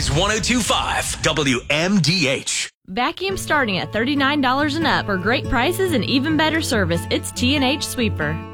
Blaze 102.5 WMDH. Vacuum starting at $39 and up. For great prices and even better service, it's T&H Sweeper.